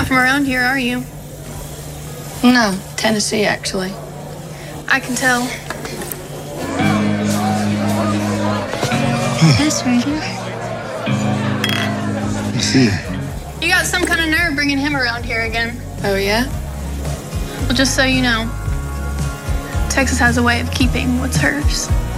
not from around here, are you? No, Tennessee, actually. I can tell. Hey, sweetie. You see her? You got some kind of nerve bringing him around here again. Oh, yeah? Well, just so you know, Texas has a way of keeping what's hers.